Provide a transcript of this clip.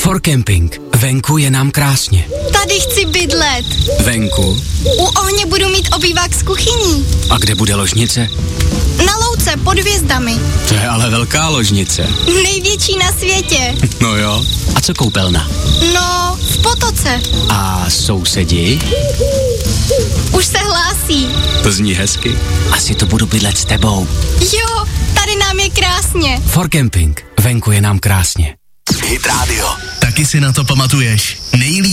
For Camping. Venku je nám krásně. Tady chci bydlet. Venku. U ohně budu mít obývák s kuchyní. A kde bude ložnice? Na louce pod hvězdami. To je ale velká ložnice. Největší na světě. No jo. A co koupelna? No, v potoce. A sousedi? Už se hlásí. To zní hezky. Asi to budu bydlet s tebou. Jo, tady nám je krásně. For Camping. Venku je nám krásně. Hit Radio. Taky si na to pamatuješ. Nejlíp